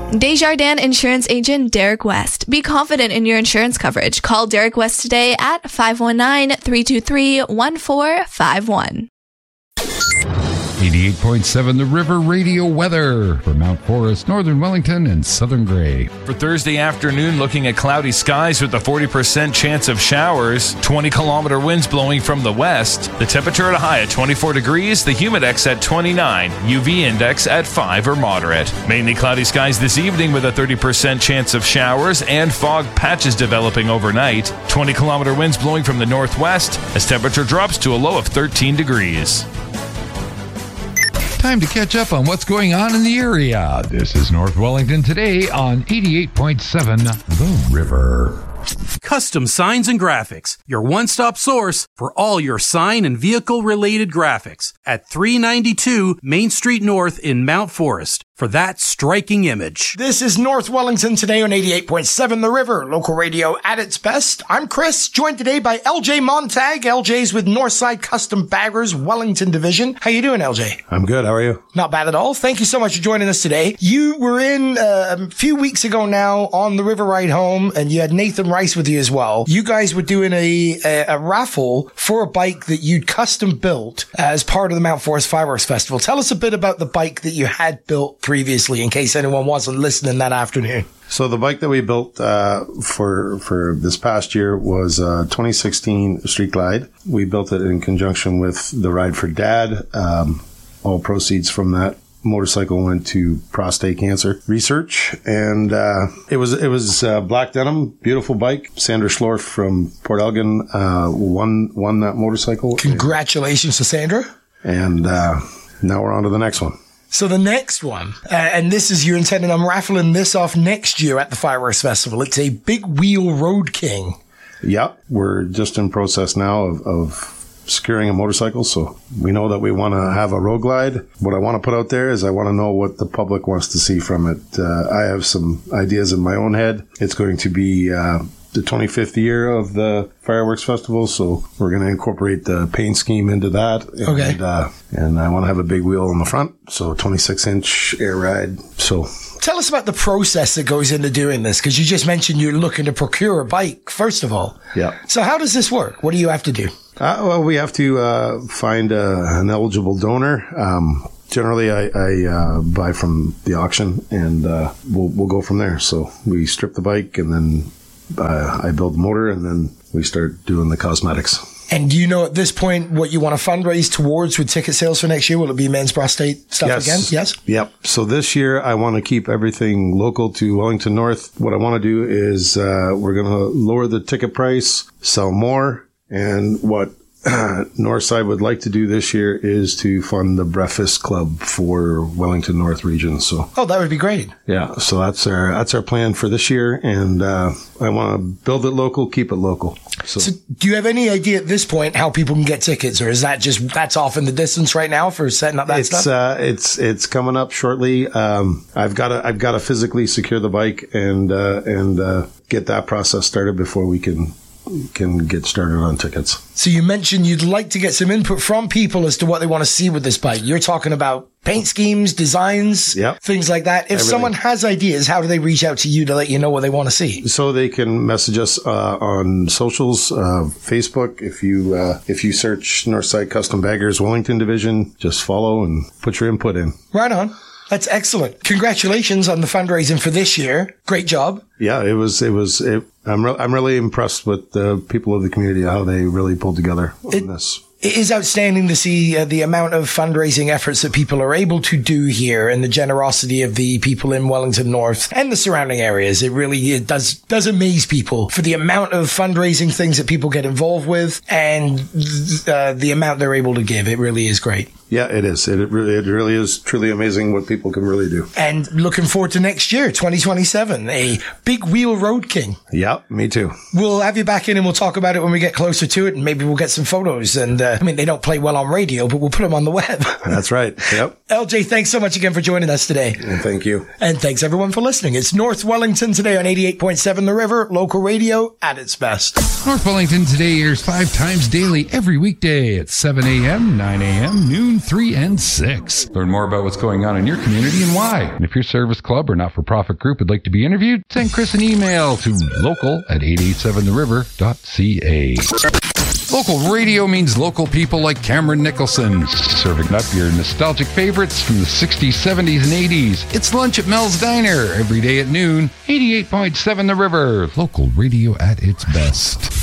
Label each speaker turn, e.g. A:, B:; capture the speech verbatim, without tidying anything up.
A: Desjardins Insurance Agent Derek West. Be confident in your insurance coverage. Call Derek West today at five one nine, three two three, one four five one.
B: eighty-eight point seven The River Radio weather for Mount Forest, Northern Wellington, and Southern Grey.
C: For Thursday afternoon, looking at cloudy skies with a forty percent chance of showers, twenty kilometer winds blowing from the west. The temperature at a high at twenty-four degrees, the humidex at twenty-nine, U V index at five or moderate. Mainly cloudy skies this evening with a thirty percent chance of showers and fog patches developing overnight. twenty kilometer winds blowing from the northwest as temperature drops to a low of thirteen degrees.
B: Time to catch up on what's going on in the area. This is North Wellington Today on eighty-eight point seven The River.
D: Custom Signs and Graphics, your one-stop source for all your sign and vehicle-related graphics at three ninety-two Main Street North in Mount Forest for that striking image.
E: This is North Wellington Today on eighty-eight point seven The River, local radio at its best. I'm Chris, joined today by L J Montag. L J's with Northside Custom Baggers, Wellington Division. How you doing, L J?
F: I'm good. How are you?
E: Not bad at all. Thank you so much for joining us today. You were in uh, a few weeks ago now on the River Ride Home, and you had Nathan Rice with you as well. You guys were doing a, a, a raffle for a bike that you'd custom built as part of the Mount Forest Fireworks Festival. Tell us a bit about the bike that you had built previously, in case anyone wasn't listening that afternoon.
F: So the bike that we built uh, for for this past year was a twenty sixteen Street Glide. We built it in conjunction with the Ride for Dad. Um, all proceeds from that motorcycle went to prostate cancer research, and uh, it was it was uh, black denim, beautiful bike. Sandra Schlorf from Port Elgin uh, won won that motorcycle.
E: Congratulations to Sandra.
F: And uh, now we're on to the next one.
E: So the next one, uh, and this is, you're intending, I'm raffling this off next year at the Fireworks Festival. It's a Big Wheel Road King.
F: Yep. We're just in process now of, of securing a motorcycle. So we know that we want to have a road glide. What I want to put out there is I want to know what the public wants to see from it. Uh, I have some ideas in my own head. It's going to be uh, the twenty-fifth year of the Fireworks Festival, so we're going to incorporate the paint scheme into that. And,
E: okay.
F: Uh, and I want to have a big wheel in the front, so twenty-six inch air ride. So
E: tell us about the process that goes into doing this, because you just mentioned you're looking to procure a bike, first of all.
F: Yeah.
E: So how does this work? What do you have to do?
F: Uh, well, we have to uh, find uh, an eligible donor. Um, generally, I, I uh, buy from the auction, and uh, we'll we'll go from there. So we strip the bike, and then uh, I build the motor, and then we start doing the cosmetics.
E: And do you know at this point what you want to fundraise towards with ticket sales for next year? Will it be men's prostate stuff
F: yes.
E: again? Yes.
F: Yep. So this year I want to keep everything local to Wellington North. What I want to do is uh, we're going to lower the ticket price, sell more, and what uh, Northside would like to do this year is to fund the Breakfast Club for Wellington North region. So,
E: oh, that would be great.
F: Yeah, so that's our that's our plan for this year, and uh, I want to build it local, keep it local. So,
E: so, do you have any idea at this point how people can get tickets, or is that just that's off in the distance right now for setting up that
F: it's,
E: stuff?
F: Uh, it's it's coming up shortly. Um, I've got to I've got to physically secure the bike and uh, and uh, get that process started before we can. can get started on tickets.
E: So you mentioned you'd like to get some input from people as to what they want to see with this bike. You're talking about paint schemes, designs,
F: yep.
E: things like that. If
F: Everything. Someone
E: has ideas, how do they reach out to you to let you know what they want to see?
F: So they can message us uh, on socials, uh, Facebook. If you uh, if you search Northside Custom Baggers Wellington Division, just follow and put your input in.
E: Right on. That's excellent. Congratulations on the fundraising for this year. Great job.
F: Yeah, it was, it was, it, I'm, re- I'm really impressed with the people of the community, how they really pulled together on
E: it,
F: this.
E: It is outstanding to see uh, the amount of fundraising efforts that people are able to do here and the generosity of the people in Wellington North and the surrounding areas. It really it does, does amaze people for the amount of fundraising things that people get involved with and uh, the amount they're able to give. It really is great.
F: Yeah, it is. It, it really, it really is truly amazing what people can really do.
E: And looking forward to next year, twenty twenty-seven, a Big Wheel Road King.
F: Yeah, me too.
E: We'll have you back in and we'll talk about it when we get closer to it, and maybe we'll get some photos. And uh, I mean, they don't play well on radio, but we'll put them on the web.
F: That's right. Yep.
E: L J, thanks so much again for joining us today.
F: And thank you.
E: And thanks everyone for listening. It's North Wellington Today on eighty-eight point seven The River, local radio at its best.
B: North Wellington Today airs five times daily every weekday at seven a.m., nine a.m., noon, one, three, and six. Learn more about what's going on in your community and why. And if your service club or not-for-profit group would like to be interviewed, send Chris an email to local at eight eight seven the river dot c a. Local radio means local people like Cameron Nicholson, serving up your nostalgic favorites from the sixties, seventies, and eighties. It's lunch at Mel's Diner every day at noon. eighty-eight point seven The River, local radio at its best.